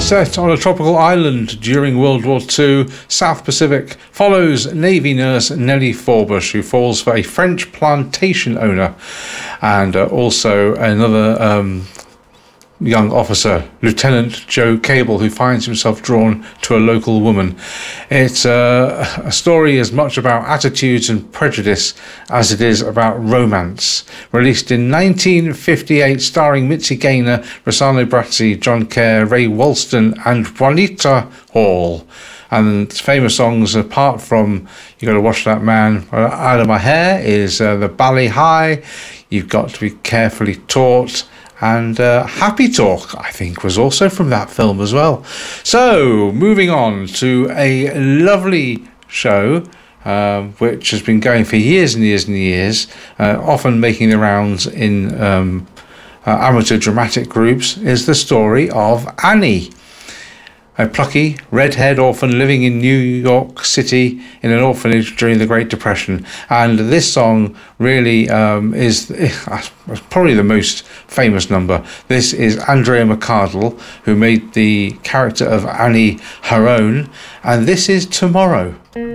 Set on a tropical island during World War II, South Pacific, follows Navy nurse Nellie Forbush, who falls for a French plantation owner, and also another young officer, Lieutenant Joe Cable, who finds himself drawn to a local woman. It's a story as much about attitudes and prejudice as it is about romance. Released in 1958, starring Mitzi Gaynor, Rossano Brazzi, John Kerr, Ray Walston and Juanita Hall. And famous songs, apart from You Gotta Watch That Man Out of My Hair, is The Bally High, You've Got to Be Carefully Taught, and Happy Talk, I think, was also from that film as well. So, moving on to a lovely show which has been going for years and years and years, often making the rounds in amateur dramatic groups, is the story of Annie. A plucky, red-haired orphan living in New York City in an orphanage during the Great Depression. And this song really is probably the most famous number. This is Andrea McArdle, who made the character of Annie her own. And this is Tomorrow.